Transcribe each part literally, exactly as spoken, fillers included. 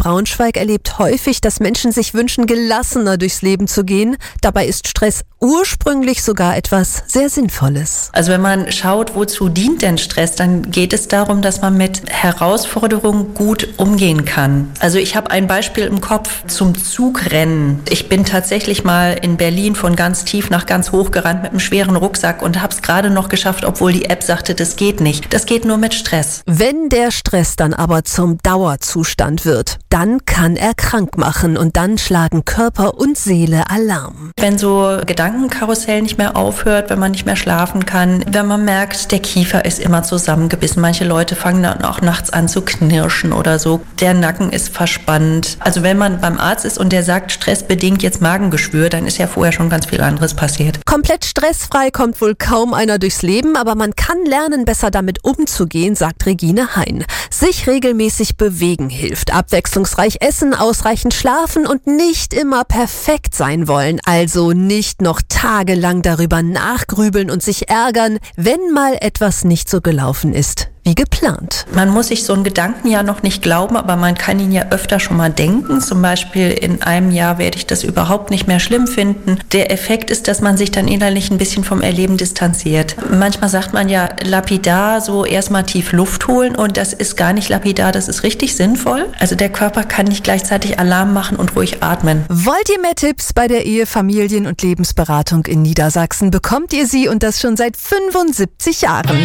Braunschweig erlebt häufig, dass Menschen sich wünschen, gelassener durchs Leben zu gehen. Dabei ist Stress ursprünglich sogar etwas sehr Sinnvolles. Also wenn man schaut, wozu dient denn Stress, dann geht es darum, dass man mit Herausforderungen gut umgehen kann. Also ich habe ein Beispiel im Kopf zum Zugrennen. Ich bin tatsächlich mal in Berlin von ganz tief nach ganz hoch gerannt mit einem schweren Rucksack und habe es gerade noch geschafft, obwohl die App sagte, das geht nicht. Das geht nur mit Stress. Wenn der Stress dann aber zum Dauerzustand wird, dann kann er krank machen und dann schlagen Körper und Seele Alarm. Wenn so Gedankenkarussell nicht mehr aufhört, wenn man nicht mehr schlafen kann, wenn man merkt, der Kiefer ist immer zusammengebissen. Manche Leute fangen dann auch nachts an zu knirschen oder so. Der Nacken ist verspannt. Also wenn man beim Arzt ist und der sagt, stressbedingt jetzt Magengeschwür, dann ist ja vorher schon ganz viel anderes passiert. Komplett stressfrei kommt wohl kaum einer durchs Leben, aber man kann lernen, besser damit umzugehen, sagt Regine Hein. Sich regelmäßig bewegen hilft, abwechslungsreich essen, ausreichend schlafen und nicht immer perfekt sein wollen. Also nicht noch tagelang darüber nachgrübeln und sich ärgern, wenn mal etwas nicht so gelaufen ist wie geplant. Man muss sich so einen Gedanken ja noch nicht glauben, aber man kann ihn ja öfter schon mal denken. Zum Beispiel, in einem Jahr werde ich das überhaupt nicht mehr schlimm finden. Der Effekt ist, dass man sich dann innerlich ein bisschen vom Erleben distanziert. Manchmal sagt man ja lapidar, so erstmal tief Luft holen, und das ist gar nicht lapidar, das ist richtig sinnvoll. Also der Körper kann nicht gleichzeitig Alarm machen und ruhig atmen. Wollt ihr mehr Tipps bei der Ehe-, Familien- und Lebensberatung in Niedersachsen? Bekommt ihr sie, und das schon seit fünfundsiebzig Jahren.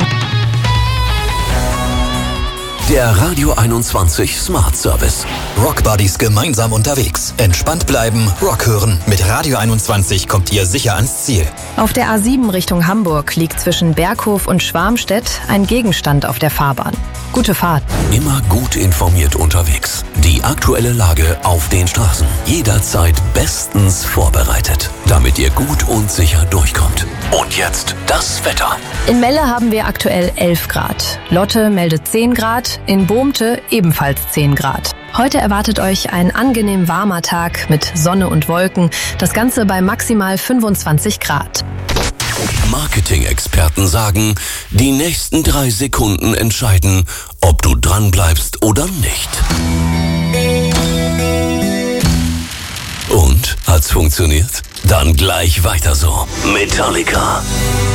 Der Radio einundzwanzig Smart Service. Rock Buddies gemeinsam unterwegs. Entspannt bleiben, Rock hören. Mit Radio einundzwanzig kommt ihr sicher ans Ziel. Auf der A sieben Richtung Hamburg liegt zwischen Berghof und Schwarmstedt ein Gegenstand auf der Fahrbahn. Gute Fahrt. Immer gut informiert unterwegs. Die aktuelle Lage auf den Straßen. Jederzeit bestens vorbereitet, damit ihr gut und sicher durchkommt. Und jetzt das Wetter. In Melle haben wir aktuell elf Grad. Lotte meldet zehn Grad, in Bohmte ebenfalls zehn Grad. Heute erwartet euch ein angenehm warmer Tag mit Sonne und Wolken. Das Ganze bei maximal fünfundzwanzig Grad. Marketing-Experten sagen, die nächsten drei Sekunden entscheiden, ob du dranbleibst oder nicht. Und? Hat's funktioniert? Dann gleich weiter so. Metallica.